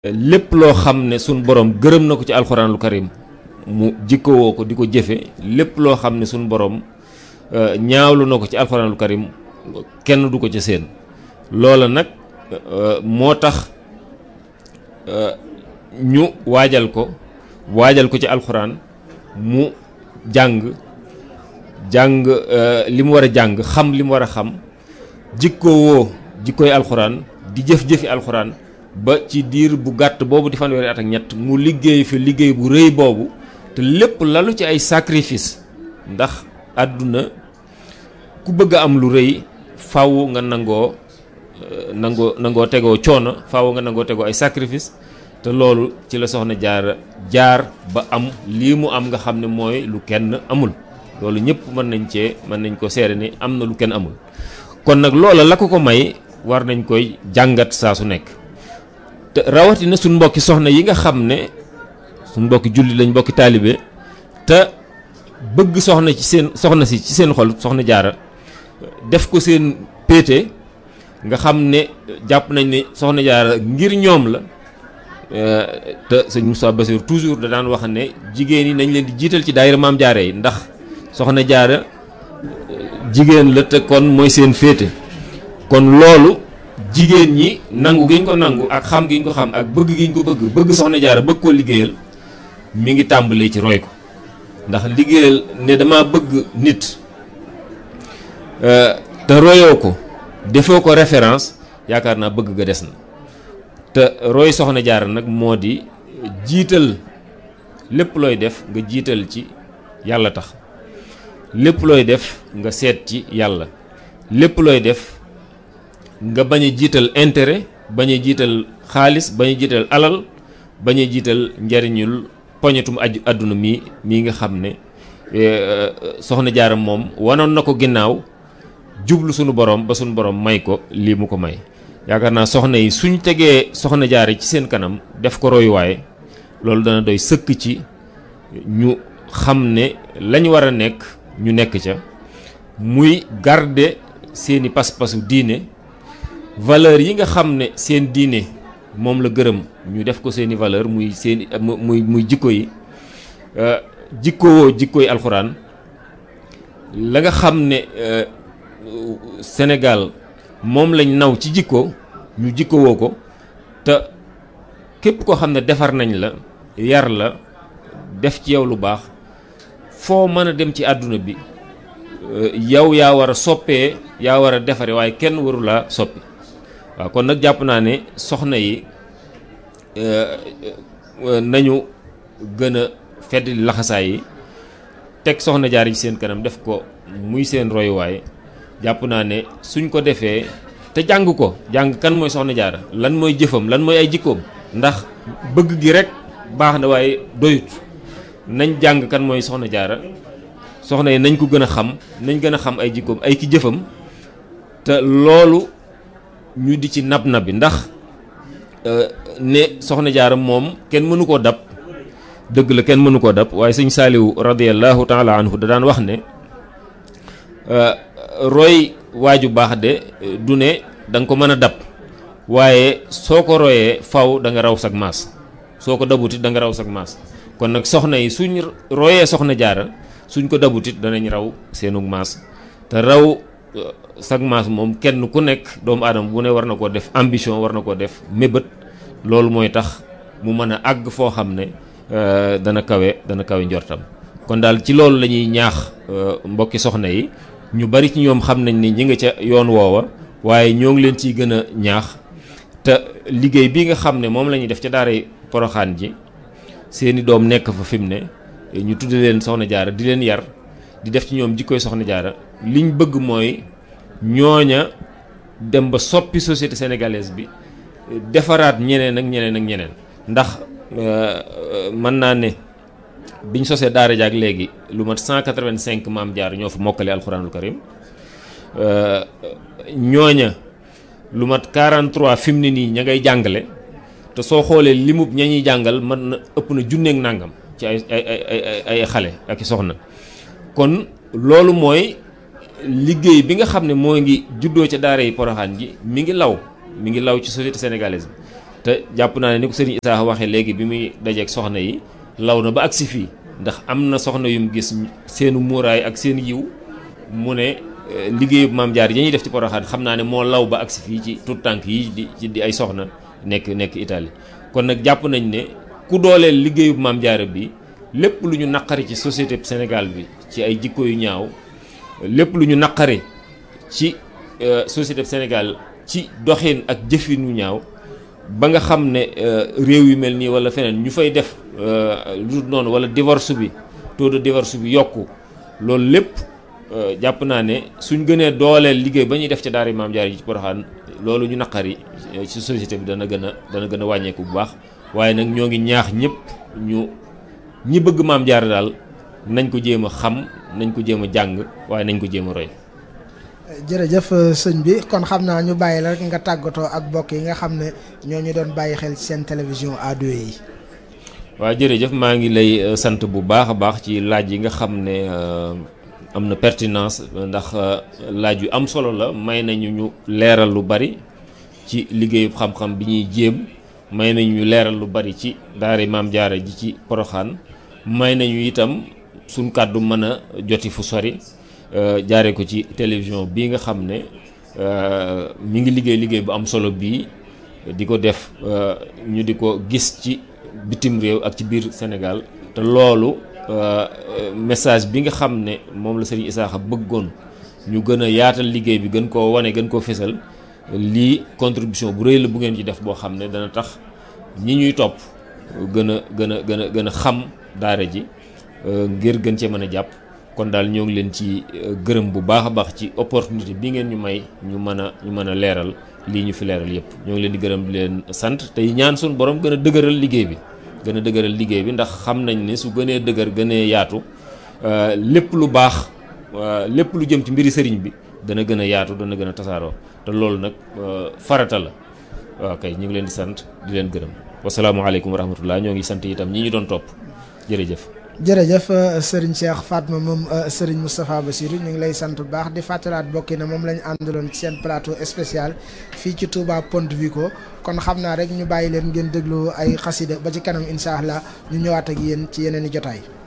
lépp loo xam ne suñ borom gërëm na ko ci alxuraanul karim mu jikkowoo ko di ko jëfe lépp loo xam ne suñ borom ñaawlu na ko ci alxuraanul karim kenn du ko ca seen loola nag moo tax ñu waajal ko ci alxuraan mu jàng li mu war a jàng xam li mu war a xam jikkowoo jikkoy alxuraan di jëf-jëfi alxuraan ba ci diir bu gàtt boobu di fanweeri at ak ñett mu liggéey fi liggéey bu rëy boobu te lépp lalu ci ay sacrifice ndax àdduna ku bëgg a am lu rëy faaw nga nangoo tegoo coono faaw nga nangoo tegoo ay sacrifice te loolu ci la soxna jaar ba am lii mu am nga xam ne mooy lu kenn amul loolu ñëpp mën nañ ko seere ni am na lu kenn amul kon nag loola la ko may war nañ koy jàngat saa su nekk te rawatina suñ mbokki soxna yi nga xam ne suñ mbokki julli lañ mbokki taalibe te bëgg soxna si ci seen xol soxna jaara def ko seen péete nga xam ne jàpp nañ ne soxna jaara ngir ñoom la te sëñ Moussa Bassir toujours da daan wax ne jigéen yi nañ leen di jiital ci daayira maam jaara yi ndax soxna jaara jigéen la te kon mooy seen féete kon loolu jigéen ñi nangu gi ñu ko nangu ak xam gi ñu ko xam ak bëgg gi ñu ko bëgg soxna jaara bëgg koo liggéeyal mi ngi tàmbalee ci roy ko ndax liggéeyal ne dama bëgg nit te royoo ko defoo ko référence yaakaar naa bëgg ga des na te roy soxna jaara nag moo di jiital lépp looy def nga jiital ci yàlla tax lépp looy def nga seet ci yàlla lépp looy def nga bañ a jiital intérêt bañ a jiital xaalis bañ a jiital alal bañ a jiital njariñul poñetum àdduna mii nga xam ne soxna jaara moom wanoon na ko ginnaaw jublu sunu borom ba sunu borom may ko lii mu ko may yaakaar naa soxna yi suñ tegee soxna jaara ci seen kanam def ko royuwaay loolu dana doy sëkk ci ñu xam ne lañ war a nekk ñu nekk ca muy garder seeni pas-pasu diine valeur yi nga xam ne seen diine moom la gërëm ñu def ko seeni valeur muy seeni muy jikko yi jikkowoo jikkoy alxuraan la nga xam ne Sénégal moom lañ naw ci jikko ñu jikkowoo ko te képp koo xam ne defar nañ la yar la def ci yow lu baax foo mën a dem ci àdduna bi yow yaa war a soppee yaa war a defare waaye kenn waru laa soppi waaw kon nag jàpp naa ne soxna yi nañu gën a fedd laxasaay yi teg soxna jaar ci seen kanam def ko muy seen royuwaay jàpp naa ne suñ ko defee te jàng kan mooy soxna jaara lan mooy jëfam lan mooy ay jikkoom ndax bëgg gi rek baax na waaye doyut nañ jàng kan mooy soxna jaara soxna yi nañ ko gën a xam nañ gën a xam ay jikkoom ay ki jëfam te loolu ñu di ci nab bi ndax ne soxna jaara moom kenn mënu koo dab dëgg la kenn mënu koo dab waaye sëñ Saaliwu radiyallahu taala anhu da daan wax ne roy waaju baax de du ne da nga ko mën a dab waaye soo ko royee faw da nga raw sag maas soo ko dabutit da nga raw sag maas kon nag soxna yi suñ royee soxna jaara suñ ko dabutit danañ raw seenug maas te raw sag maas moom kenn ku nekk doomu aadama bu ne war na koo def ambition war na koo def mébét loolu mooy tax mu mën a àgg foo xam ne dana kawe njortam kon daal ci loolu la ñuy ñaax mbokki soxna yi ñu bari ci ñoom xam nañ ni ñi nga ca yoon woowa waaye ñoo ngi leen ciy gën a ñaax te liggéey bi nga xam ne moom la ñuy def ca daaray Poroxaan ji seeni doom nekk fa fi mu ne ñu tudde leen soxna jaara di leen yar di def ci ñoom jikkoy soxna jaara liñ bëgg mooy ñooña dem ba soppi société sénégalaise bi defaraat ñeneen ak ñeneen ndax mën naa ne biñ sosee daara jaak léegi lu mat 185 maam jaar ñoo fa mokkale alxuraanul karim ñooña lu mat 43 fi mu ne nii ña ngay jàngale te soo xoolee limub ña ñuy jàngal mën na ëpp na junneeg nàngam ci ay xale ak i soxna kon loolu mooy liggéey bi nga xam ne moo ngi juddoo ca daara yi Poroxaan ji mi ngi law ci société sénégalaise bi te jàpp naa ne ni ko sëriñ Issa waxee léegi bi muy dajeeg soxna yi law na ba agsi fii ndax am na soxna yum gis seenu muuraay ak seen yiw mu ne liggéeyub maam jaar yi ñuy def ci Porokhane xam naa ne moo law ba agsi fii ci tout tànk yi di ay soxna nekk Italie kon nag jàpp nañ ne ku dooleel liggéeyub maam jaara bi lépp lu ñu naqari ci société Sénégal bi ci ay jikko yu ñaaw lépp lu ñu naqari ci société Sénégal ci doxin ak jëfin yu ñaaw ba nga xam ne réew yu mel nii wala feneen ñu fay def lu noonu wala divorce bi taux de divorce bi yokku loolu lépp jàpp naa ne suñ gënee dooleel liggéey ba ñuy def ci daara maam jaara yi ci Porokhane loolu ñu naqari ci société bi dana gën a wàññeeku bu baax waaye nag ñoo ngi ñaax ñëpp ñi bëgg maam jaara daal nañ ko jéem a xam nañ ko jéem a jàng waaye nañ ko jéem a roy. jërëjëf sëñ bi kon xam naa ñu bàyyi la rek nga tàggatoo ak mbokk yi nga xam ne ñoo ñu doon bàyyi xel ci seen télévision A2 yi. waaw jërëjëf maa ngi lay sant bu baax a baax ci laaj yi nga xam ne am na pertinence ndax laaj yu am solo la may nañu ñu leeral lu bari ci liggéeyu xam-xam bi ñuy jéem may nañu ñu leeral lu bari ci daara maam jaara ji ci Porokhane may nañu itam suñ kàddu mën a joti fu sori jaare ko ci télévision bii nga xam ne mi ngi liggéey bu am solo bii di ko def ñu di ko gis ci bitim réew ak ci biir Sénégal te loolu message bi nga xam ne moom la Serigne Issa bëggoon ñu gën a yaatal liggéey bi gën koo wane gën koo fésal lii contribution bu rëy la bu ngeen ci def boo xam ne dana tax ñi ñuy topp gën a xam daara ji ngir gën cee mën a jàpp kon daal ñoo ngi leen ci gërëm bu baax a baax ci opportunité bi ngeen ñu may ñu mën a leeral lii ñu fi leeral yépp ñoo ngi leen di gërëm di leen sant tey ñaan suñu borom gën a dëgëral liggéey bi ndax xam nañ ne su gënee dëgër gënee yaatu lépp lu baax lépp lu jëm ci mbiri sëriñ bi dana gën a yaatu dana gën a tasaaroo te loolu nag farata la waaw kay ñu ngi leen di sant di leen gërëm wasalaamaaleykum wa rahmatullah ñoo ngi sant itam ñi ñu doon topp jërëjëf. jërëjëf Serigne Cheikh Fatma moom Serigne Moustapha Bassirou ñu ngi lay sant bu baax di fàttalaat bokki na moom lañu àndaloon ci seen plateau spécial fii ci Touba Ponte Vico kon xam naa rek ñu bàyyi leen ngeen déglu ay xasida ba ci kanam incha allah ñu ñëwaat ak yéen ci yeneen i jotaay.